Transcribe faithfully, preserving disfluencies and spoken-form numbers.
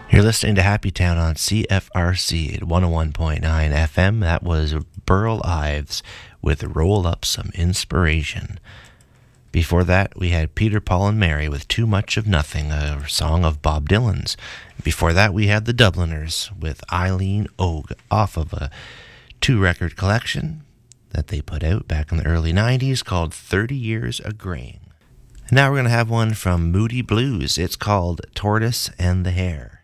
You're listening to Happy Town on C F R C at one oh one point nine F M. That was Burl Ives with Roll Up Some Inspiration. Before that, we had Peter, Paul, and Mary with Too Much of Nothing, a song of Bob Dylan's. Before that, we had the Dubliners with Eileen Ogue off of a two-record collection that they put out back in the early nineties called thirty years a Graying. Now we're going to have one from Moody Blues. It's called Tortoise and the Hare.